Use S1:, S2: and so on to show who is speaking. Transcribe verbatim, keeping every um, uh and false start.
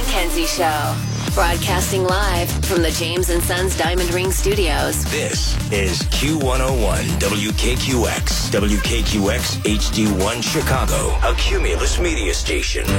S1: McKenzie Show. Broadcasting live from the James and Sons Diamond Ring Studios.
S2: This is Q one oh one W K Q X, W K Q X H D one Chicago, a Cumulus media station.